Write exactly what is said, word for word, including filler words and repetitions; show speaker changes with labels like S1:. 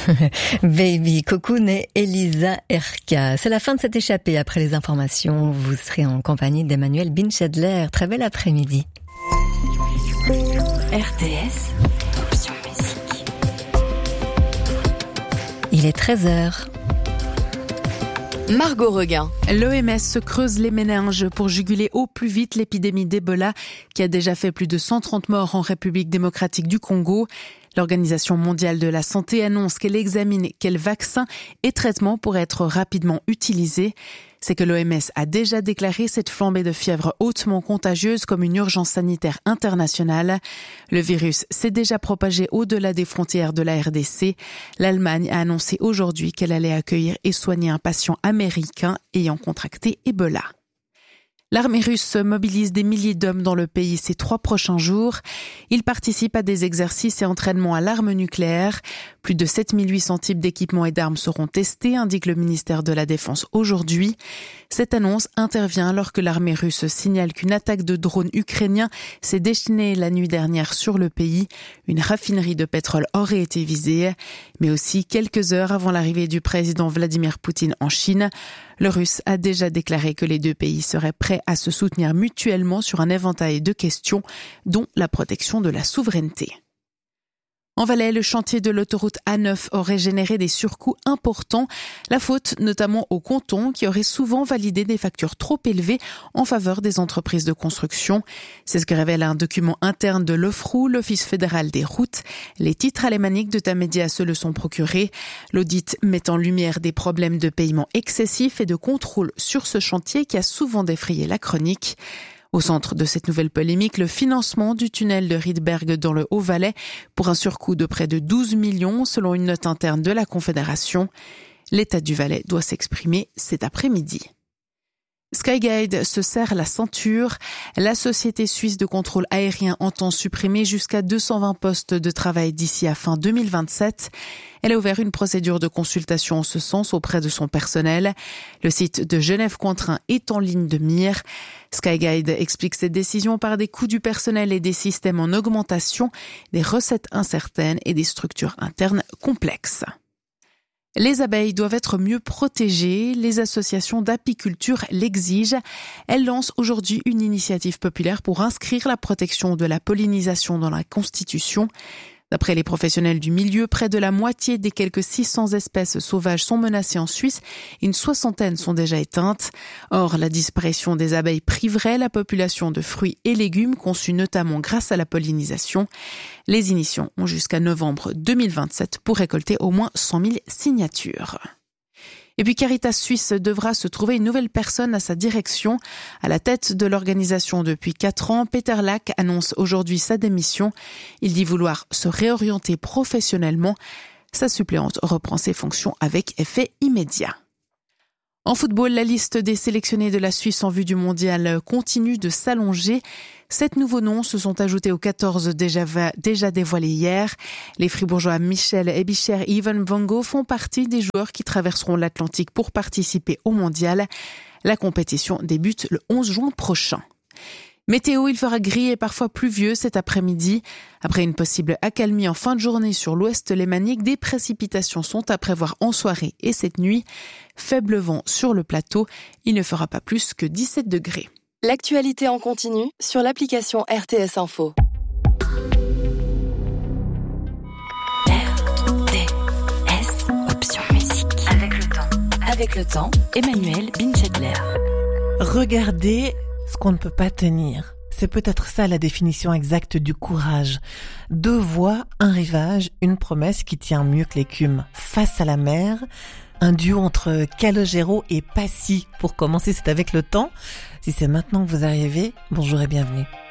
S1: Baby Cocoon et Elisa Erka. C'est la fin de cette échappée. Après les informations, vous serez en compagnie d'Emmanuel Binchedler. Très bel après-midi.
S2: R T S, option musique.
S1: Il est treize heures.
S2: Margot Reguin.
S3: L'O M S se creuse les méninges pour juguler au plus vite l'épidémie d'Ebola qui a déjà fait plus de cent trente morts en République démocratique du Congo. L'Organisation mondiale de la santé annonce qu'elle examine quels vaccins et traitements pourraient être rapidement utilisés. C'est que l'O M S a déjà déclaré cette flambée de fièvre hautement contagieuse comme une urgence sanitaire internationale. Le virus s'est déjà propagé au-delà des frontières de la R D C. L'Allemagne a annoncé aujourd'hui qu'elle allait accueillir et soigner un patient américain ayant contracté Ebola. L'armée russe mobilise des milliers d'hommes dans le pays ces trois prochains jours. Ils participent à des exercices et entraînements à l'arme nucléaire. Plus de sept mille huit cents types d'équipements et d'armes seront testés, indique le ministère de la Défense aujourd'hui. Cette annonce intervient alors que l'armée russe signale qu'une attaque de drones ukrainiens s'est déchaînée la nuit dernière sur le pays. Une raffinerie de pétrole aurait été visée, mais aussi quelques heures avant l'arrivée du président Vladimir Poutine en Chine. Le Russe a déjà déclaré que les deux pays seraient prêts à se soutenir mutuellement sur un éventail de questions, dont la protection de la souveraineté. En Valais, le chantier de l'autoroute A neuf aurait généré des surcoûts importants. La faute notamment au canton qui aurait souvent validé des factures trop élevées en faveur des entreprises de construction. C'est ce que révèle un document interne de l'O F R O U, l'Office fédéral des routes. Les titres alémaniques de Tamedia se le sont procurés. L'audit met en lumière des problèmes de paiement excessifs et de contrôle sur ce chantier qui a souvent défrayé la chronique. Au centre de cette nouvelle polémique, le financement du tunnel de Riedberg dans le Haut-Valais pour un surcoût de près de douze millions selon une note interne de la Confédération. L'État du Valais doit s'exprimer cet après-midi. Skyguide se serre la ceinture. La société suisse de contrôle aérien entend supprimer jusqu'à deux cent vingt postes de travail d'ici à fin deux mille vingt-sept. Elle a ouvert une procédure de consultation en ce sens auprès de son personnel. Le site de Genève-Cointrin est en ligne de mire. Skyguide explique cette décision par des coûts du personnel et des systèmes en augmentation, des recettes incertaines et des structures internes complexes. Les abeilles doivent être mieux protégées. Les associations d'apiculture l'exigent. Elles lancent aujourd'hui une initiative populaire pour inscrire la protection de la pollinisation dans la Constitution. D'après les professionnels du milieu, près de la moitié des quelques six cents espèces sauvages sont menacées en Suisse et une soixantaine sont déjà éteintes. Or, la disparition des abeilles priverait la population de fruits et légumes conçus notamment grâce à la pollinisation. Les initiants ont jusqu'à novembre deux mille vingt-sept pour récolter au moins cent mille signatures. Et puis Caritas Suisse devra se trouver une nouvelle personne à sa direction. À la tête de l'organisation depuis quatre ans, Peter Lack annonce aujourd'hui sa démission. Il dit vouloir se réorienter professionnellement. Sa suppléante reprend ses fonctions avec effet immédiat. En football, la liste des sélectionnés de la Suisse en vue du mondial continue de s'allonger. Sept nouveaux noms se sont ajoutés aux quatorze déjà, déjà dévoilés hier. Les Fribourgeois Michel Ebicher et Ivan Vango font partie des joueurs qui traverseront l'Atlantique pour participer au mondial. La compétition débute le onze juin prochain. Météo, il fera gris et parfois pluvieux cet après-midi. Après une possible accalmie en fin de journée sur l'ouest lémanique, des précipitations sont à prévoir en soirée et cette nuit. Faible vent sur le plateau, il ne fera pas plus que dix-sept degrés.
S2: L'actualité en continu sur l'application R T S Info. R T S, option musique. Avec le temps. Avec le temps, Emmanuel Binchedler.
S4: Regardez ce qu'on ne peut pas tenir. C'est peut-être ça la définition exacte du courage. Deux voies, un rivage, une promesse qui tient mieux que l'écume. Face à la mer, un duo entre Calogero et Passy. Pour commencer, c'est avec le temps. Si c'est maintenant que vous arrivez, bonjour et bienvenue.